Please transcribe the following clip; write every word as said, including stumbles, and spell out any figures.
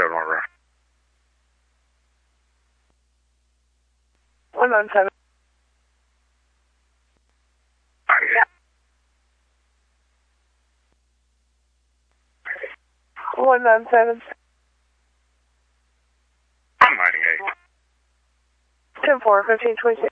seven one rough. one nine seven. Yeah. one nine seven. one nine eight. ten four, fifteen twenty-six.